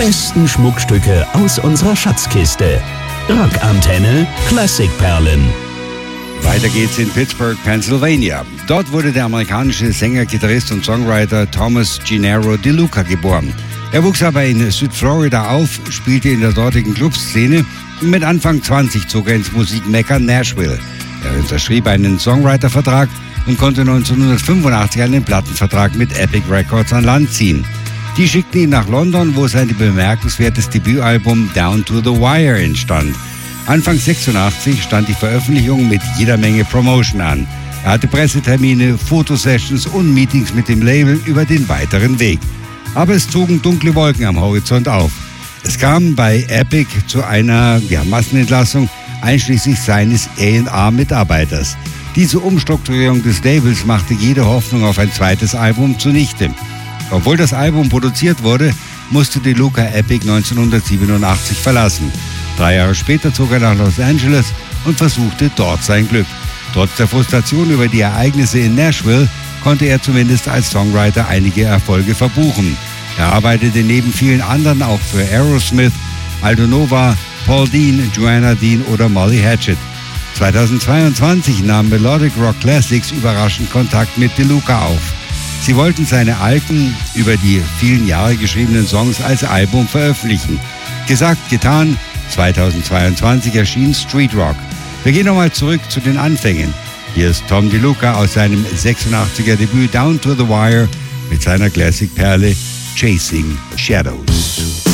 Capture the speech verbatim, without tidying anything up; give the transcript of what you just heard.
besten Schmuckstücke aus unserer Schatzkiste. Rockantenne Klassikperlen. Weiter geht's in Pittsburgh, Pennsylvania. Dort wurde der amerikanische Sänger, Gitarrist und Songwriter Thomas Gennaro DeLuca geboren. Er wuchs aber in Südflorida auf, spielte in der dortigen Clubszene und mit Anfang zwanzig zog er ins Musikmekka Nashville. Er unterschrieb einen Songwriter-Vertrag und konnte neunzehnhundertfünfundachtzig einen Plattenvertrag mit Epic Records an Land ziehen. Die schickten ihn nach London, wo sein bemerkenswertes Debütalbum Down to the Wire entstand. Anfang sechsundachtzig stand die Veröffentlichung mit jeder Menge Promotion an. Er hatte Pressetermine, Fotosessions und Meetings mit dem Label über den weiteren Weg. Aber es zogen dunkle Wolken am Horizont auf. Es kam bei Epic zu einer ja, Massenentlassung, einschließlich seines A und R-Mitarbeiters. Diese Umstrukturierung des Labels machte jede Hoffnung auf ein zweites Album zunichte. Obwohl das Album produziert wurde, musste DeLuca Epic neunzehnhundertsiebenundachtzig verlassen. Drei Jahre später zog er nach Los Angeles und versuchte dort sein Glück. Trotz der Frustration über die Ereignisse in Nashville konnte er zumindest als Songwriter einige Erfolge verbuchen. Er arbeitete neben vielen anderen auch für Aerosmith, Aldo Nova, Paul Dean, Joanna Dean oder Molly Hatchet. zweitausendzweiundzwanzig nahm Melodic Rock Classics überraschend Kontakt mit DeLuca auf. Sie wollten seine alten, über die vielen Jahre geschriebenen Songs als Album veröffentlichen. Gesagt, getan, zweitausendzweiundzwanzig erschien Street Rock. Wir gehen nochmal zurück zu den Anfängen. Hier ist Tom DeLuca aus seinem sechsundachtziger Debüt Down to the Wire mit seiner Classic-Perle Chasing Shadows.